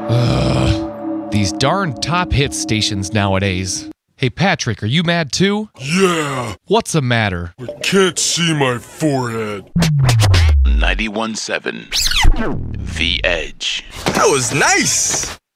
These darn top hit stations nowadays. Hey Patrick, are you mad too? Yeah. What's the matter? I can't see my forehead. 91.7 The Edge. That was nice.